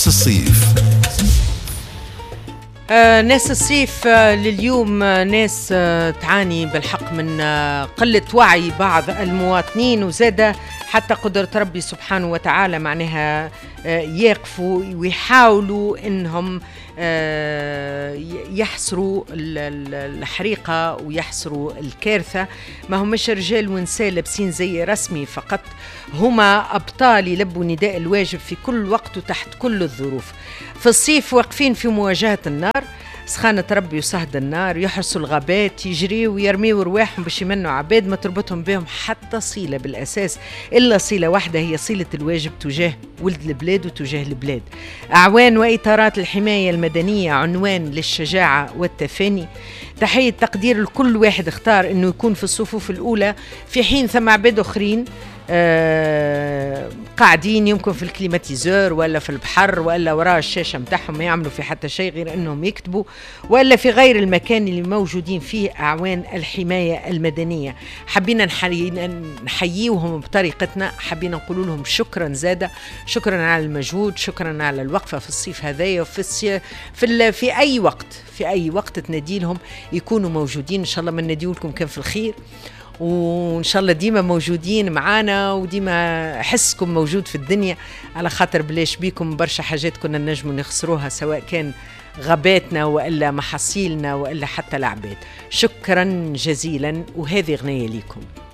الصيف. ناس الصيف لليوم ناس تعاني بالحق من قلة وعي بعض المواطنين، وزادة حتى قدرة ربي سبحانه وتعالى معناها يقفوا ويحاولوا انهم يحصروا الحريقة ويحصروا الكارثة. ما همش رجال ونساء لابسين زي رسمي فقط، هما أبطال يلبوا نداء الواجب في كل وقت وتحت كل الظروف. في الصيف واقفين في مواجهة النار، سخانة ربي وصهد النار، يحرسوا الغابات، يجريوا ويرميوا رواحهم باش يمنوا عباد ما تربطهم بهم حتى صيلة بالأساس إلا صيلة واحدة، هي صيلة الواجب تجاه ولد البلاد وتجاه البلاد. أعوان وإطارات الحماية المدنية عنوان للشجاعة والتفاني. تحية تقدير لكل واحد اختار أنه يكون في الصفوف الأولى، في حين ثم عباد أخرين قاعدين يمكن في الكليماتيزور ولا في البحر ولا وراء الشاشة متاعهم ما يعملوا في حتى شيء غير أنهم يكتبوا، ولا في غير المكان اللي موجودين فيه أعوان الحماية المدنية. حبينا نحييوهم بطريقتنا، حبينا نقول لهم شكرا زادة، شكرا على المجهود، شكرا على الوقفة في الصيف هذايا في أي وقت تنادي لهم يكونوا موجودين. إن شاء الله من نديو لكم كان في الخير، وإن شاء الله ديما موجودين معانا وديما حسكم موجود في الدنيا، على خاطر بلاش بيكم برشا حاجات كنا نجموا نخسروها، سواء كان غاباتنا وإلا محاصيلنا وإلا حتى العباد. شكرا جزيلا، وهذه غنية لكم.